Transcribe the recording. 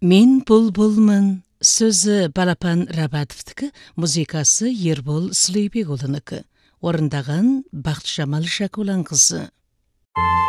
Мен бұлбұлмын, сөзі Балапан Рабатовтікі, музыкасы Ербол Сүлейбекұлынікі. Орындаған Бақытжамал Шакуланқызы.